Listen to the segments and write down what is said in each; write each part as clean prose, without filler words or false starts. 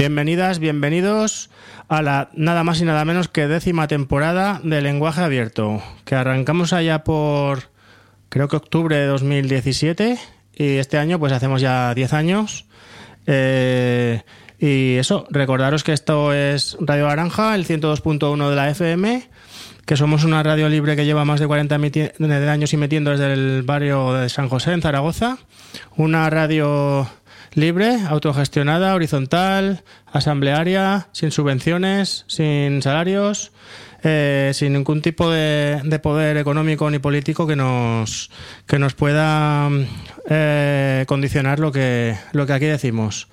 Bienvenidas, bienvenidos a la nada más y nada menos que 10ª temporada de Lenguaje Abierto, que arrancamos allá por, creo que octubre de 2017, y este año pues hacemos ya 10 años. Y eso, recordaros que esto es Radio Naranja, el 102.1 de la FM, que somos una radio libre que lleva más de 40 años emitiendo desde el barrio de San José, en Zaragoza. Una radio libre, autogestionada, horizontal, asamblearia, sin subvenciones, sin salarios, sin ningún tipo de poder económico ni político que nos pueda condicionar lo que aquí decimos.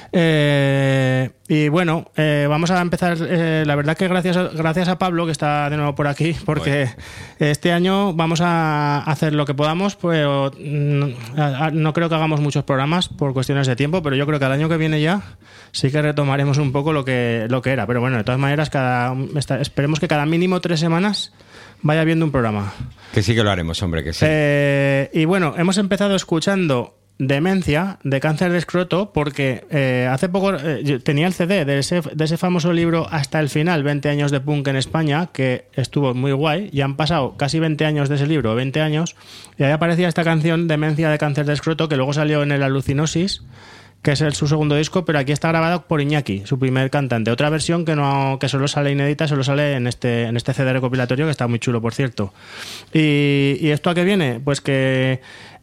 Y bueno, vamos a empezar. La verdad que gracias a Pablo, que está de nuevo por aquí, porque este año vamos a hacer lo que podamos. Pues no creo que hagamos muchos programas por cuestiones de tiempo, pero yo creo que al año que viene ya sí que retomaremos un poco lo que era. Pero bueno, de todas maneras, esperemos que cada mínimo 3 semanas vaya viendo un programa. Que sí que lo haremos, hombre, que sí. Y bueno, hemos empezado escuchando Demencia, de Cáncer de Escroto, porque hace poco tenía el CD de ese famoso libro Hasta el Final, 20 años de punk en España, que estuvo muy guay, y han pasado casi 20 años de ese libro, 20 años, y ahí aparecía esta canción, Demencia, de Cáncer de Escroto, que luego salió en el Alucinosis, que es su segundo disco, pero aquí está grabado por Iñaki, su primer cantante. Otra versión que solo sale inédita, solo sale en este CD recopilatorio, que está muy chulo, por cierto. ¿Y esto a qué viene? Pues que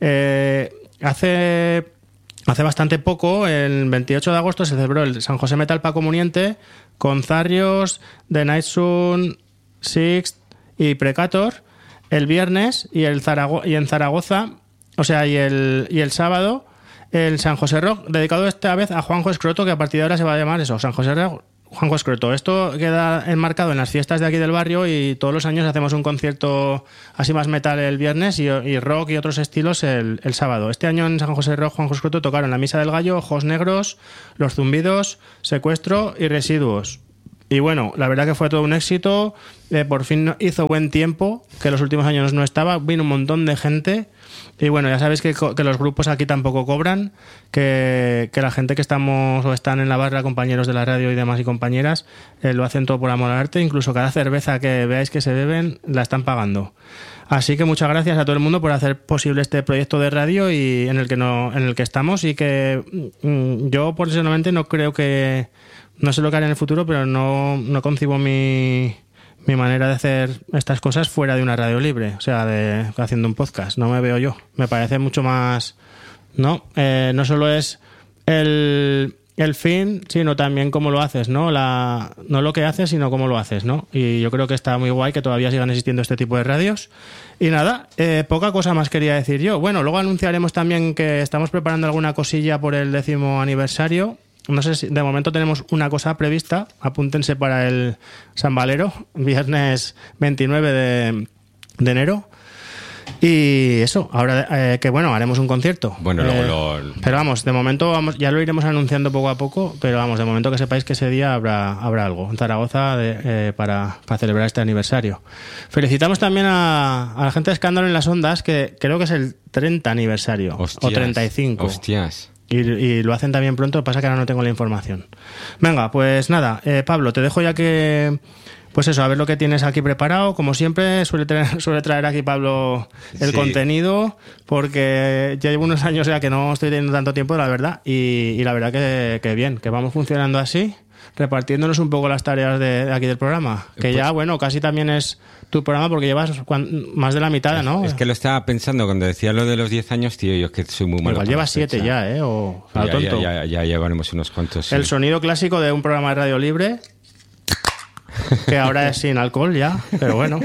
Hace bastante poco, el 28 de agosto, se celebró el San José Metal Paco Muniente con Zarrios, The Night Sun, Sixt y Precator el viernes, y en Zaragoza, o sea, y el sábado, el San José Rock, dedicado esta vez a Juanjo Escroto, que a partir de ahora se va a llamar eso, San José Rock, Juanjo Escroto. Esto queda enmarcado en las fiestas de aquí del barrio, y todos los años hacemos un concierto así más metal el viernes y rock y otros estilos el sábado. Este año en San José Rock, Juanjo Escroto tocaron La Misa del Gallo, Ojos Negros, Los Zumbidos, Secuestro y Residuos. Y bueno, la verdad que fue todo un éxito. Por fin hizo buen tiempo, que los últimos años no estaba, vino un montón de gente. Y bueno, ya sabéis que los grupos aquí tampoco cobran, que la gente que estamos o están en la barra, compañeros de la radio y demás y compañeras, lo hacen todo por amor al arte. Incluso cada cerveza que veáis que se beben la están pagando. Así que muchas gracias a todo el mundo por hacer posible este proyecto de radio y en el que estamos, y que yo personalmente no creo que... No sé lo que haré en el futuro, pero no concibo mi manera de hacer estas cosas fuera de una radio libre, o sea, haciendo un podcast. No me veo yo. Me parece mucho más... No solo es el fin, sino también cómo lo haces, ¿no? No lo que haces, sino cómo lo haces, ¿no? Y yo creo que está muy guay que todavía sigan existiendo este tipo de radios. Y nada, poca cosa más quería decir yo. Bueno, luego anunciaremos también que estamos preparando alguna cosilla por el 10º aniversario. No sé si de momento tenemos una cosa prevista. Apúntense para el San Valero, viernes 29 de enero. Y eso, ahora que bueno, haremos un concierto. Bueno, luego pero vamos, de momento ya lo iremos anunciando poco a poco, pero vamos, de momento que sepáis que ese día habrá algo en Zaragoza para celebrar este aniversario. Felicitamos también a la gente de Escándalo en las Ondas, que creo que es el 30 aniversario. Hostias, o 35. Hostias. Y lo hacen también pronto, pasa que ahora no tengo la información. Venga, pues nada, Pablo, te dejo ya que... Pues eso, a ver lo que tienes aquí preparado. Como siempre, suele traer aquí Pablo el contenido, porque ya llevo unos años ya que no estoy teniendo tanto tiempo, la verdad, y la verdad que bien, que vamos funcionando así, repartiéndonos un poco las tareas de aquí del programa, que pues, ya, bueno, casi también es tu programa porque llevas más de la mitad, ¿no? Es que lo estaba pensando cuando decía lo de los 10 años, tío, yo es que soy muy malo. Igual llevas 7 ya, o a lo tonto. Ya llevaremos unos cuantos. Sí. El sonido clásico de un programa de radio libre, que ahora es sin alcohol ya, pero bueno.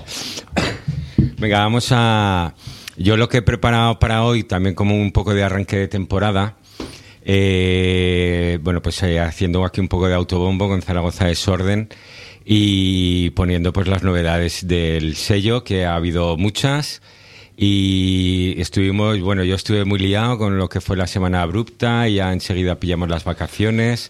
Venga, vamos a... Yo lo que he preparado para hoy, también como un poco de arranque de temporada, bueno, pues haciendo aquí un poco de autobombo con Zaragoza Desorden y poniendo pues las novedades del sello, que ha habido muchas, y yo estuve muy liado con lo que fue la semana abrupta, y ya enseguida pillamos las vacaciones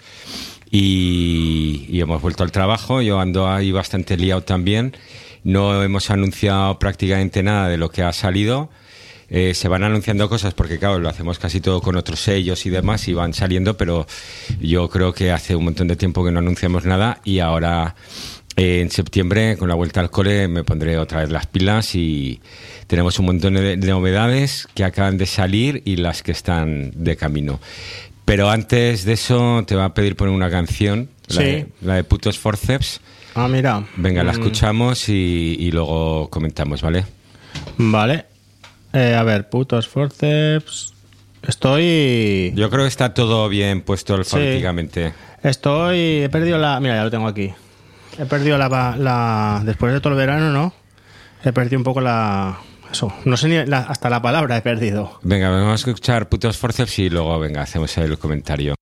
y hemos vuelto al trabajo. Yo ando ahí bastante liado también, no hemos anunciado prácticamente nada de lo que ha salido. se van anunciando cosas porque, claro, lo hacemos casi todo con otros sellos y demás y van saliendo, pero yo creo que hace un montón de tiempo que no anunciamos nada y ahora en septiembre, con la vuelta al cole, me pondré otra vez las pilas y tenemos un montón de novedades que acaban de salir y las que están de camino. Pero antes de eso te va a pedir poner una canción, la de Putos Forceps. Ah, mira. Venga, la escuchamos y luego comentamos, ¿vale? Vale. A ver, Putos Forceps. Yo creo que está todo bien puesto alfabéticamente. He perdido la... Mira, ya lo tengo aquí. He perdido después de todo el verano, ¿no? He perdido un poco eso. No sé ni hasta la palabra he perdido. Venga, vamos a escuchar Putos Forceps y luego, venga, hacemos ahí el comentario.